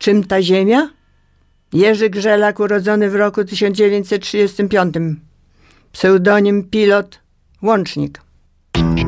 Czym ta ziemia? Jerzy Grzelak, urodzony w roku 1935. Pseudonim Pilot, Łącznik.